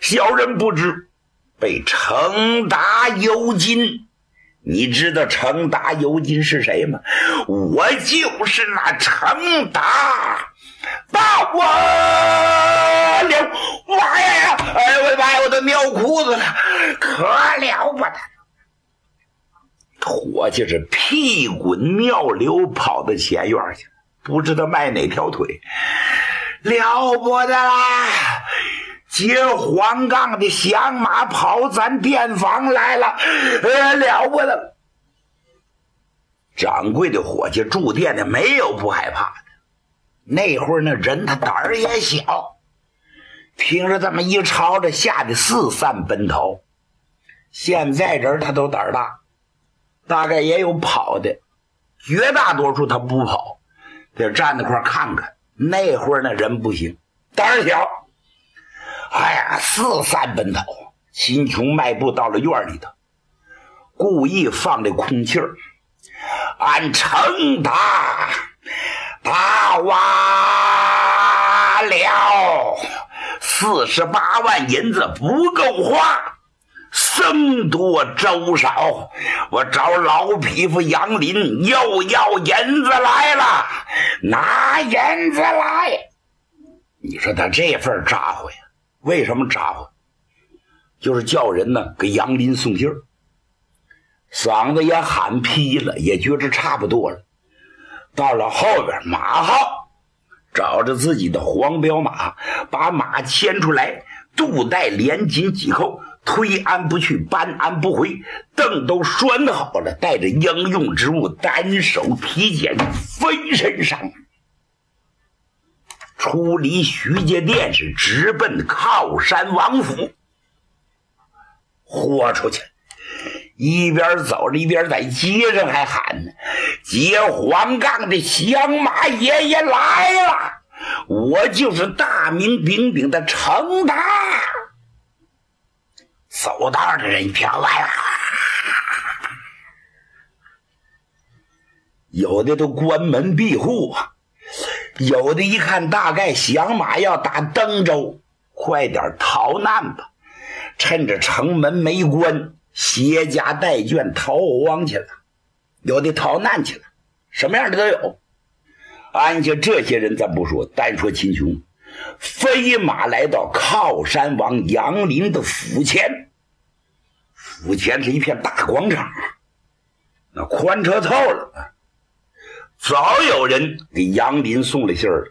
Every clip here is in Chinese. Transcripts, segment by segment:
小人不知，被程达幽禁。你知道程达幽禁是谁吗？我就是那程达。大我了！妈呀！哎，我妈呀！我都尿裤子了，可了不得！伙计是屁滚尿流跑到前院去，不知道迈哪条腿，了不得啦！接黄杠的响马跑咱店房来了，了不得！掌柜的伙计住店的没有不害怕的，那会儿那人他胆儿也小，听着这么一吵着，吓得四散奔逃。现在人他都胆儿大，大概也有跑的，绝大多数他不跑，得站在块看看。那会儿那人不行，胆儿小，哎呀，四散奔逃。秦琼迈步到了院里头，故意放这空气儿，俺程达打完了48万银子不够花，僧多粥少，我找老匹夫杨林又要银子来了，拿银子来。你说他这份咋呼呀？为什么咋呼？就是叫人呢给杨林送信儿，嗓子也喊劈了，也觉着差不多了。到了后边马号，找着自己的黄骠马，把马牵出来，肚带连紧几扣，推鞍不去，搬鞍不回，凳都拴好了，带着应用之物，单手提剑飞身上，出离徐家店，是直奔靠山王府。豁出去，一边走着一边在街上还喊呢：接黄杠的响马爷爷来了，我就是大名鼎鼎的程达。走道的人飘来了，有的都关门闭户啊，有的一看大概响马要打登州，快点逃难吧，趁着城门没关，携家带眷逃亡去了，有的逃难去了，什么样的都有。按下这些人咱不说，单说秦琼飞马来到靠山王杨林的府前。府前是一片大广场，那宽车透了，早有人给杨林送了信儿。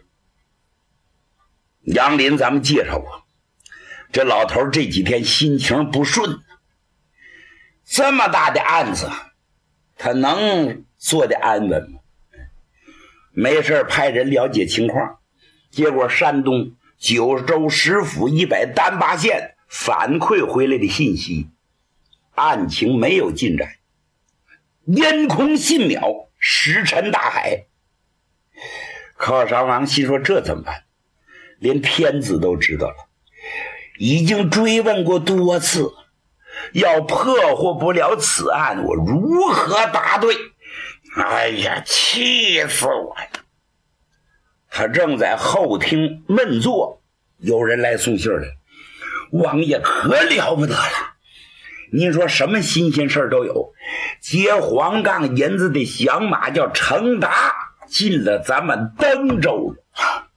杨林咱们介绍过，这老头这几天心情不顺，这么大的案子他能做得安稳吗？没事派人了解情况，结果山东九州10府108县反馈回来的信息，案情没有进展，烟空信渺，石沉大海。靠山王心说这怎么办？连天子都知道了，已经追问过多次，要破获不了此案，我如何答对？哎呀，气死我呀！他正在后厅闷坐，有人来送信来，王爷可了不得了，您说什么新鲜事都有。接黄杠银子的响马叫程达进了咱们登州了，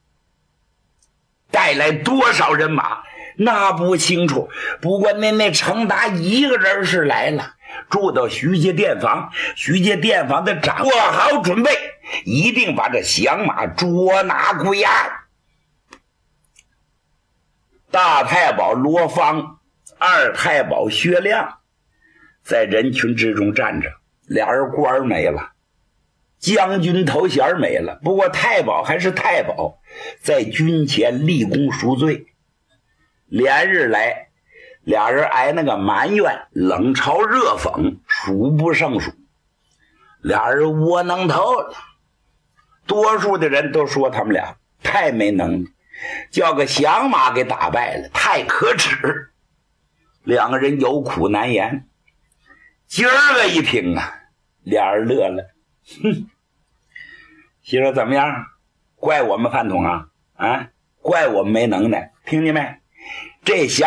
带来多少人马那不清楚，不过那程达一个人是来了，住到徐家店房，徐家店房的掌握好准备，一定把这响马捉拿归案。大太保罗芳，二太保薛亮在人群之中站着，俩人官没了，将军头衔没了，不过太保还是太保，在军前立功赎罪。连日来俩人挨那个埋怨，冷嘲热讽，数不胜数，俩人窝囊透了。多数的人都说他们俩太没能力，叫个响马给打败了，太可耻。两个人有苦难言。今儿个一听啊，俩人乐了，哼，心说怎么样？怪我们饭桶啊？怪我们没能耐，听见没？这